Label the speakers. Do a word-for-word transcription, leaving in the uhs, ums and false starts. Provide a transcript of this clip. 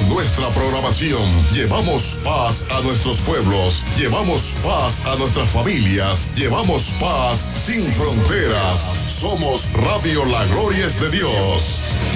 Speaker 1: En nuestra programación llevamos paz a nuestros pueblos, llevamos paz a nuestras familias, llevamos paz sin fronteras. Somos Radio La Gloria es de Dios.